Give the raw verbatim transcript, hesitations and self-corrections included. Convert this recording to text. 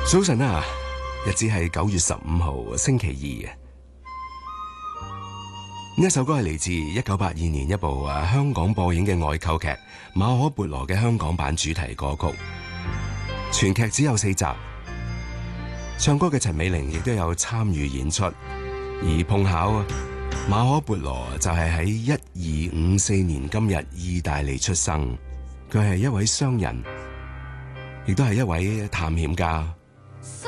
早晨啊，日子係九月十五號星期二。呢一首歌係嚟自一九八二年一部啊香港播映嘅外購劇《馬可孛羅》嘅香港版主題歌曲。全劇只有四集，唱歌嘅陳美玲亦都有參與演出。而碰巧馬可孛羅就係喺一二五四年今日意大利出生，佢係一位商人，亦都係一位探險家。